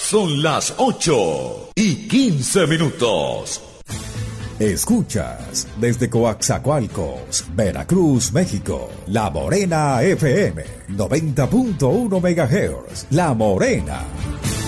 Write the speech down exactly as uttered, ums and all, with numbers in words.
Son las ocho y quince minutos. Escuchas desde Coaxacualcos, Veracruz, México, La Morena F M, noventa punto uno megahertz. La Morena.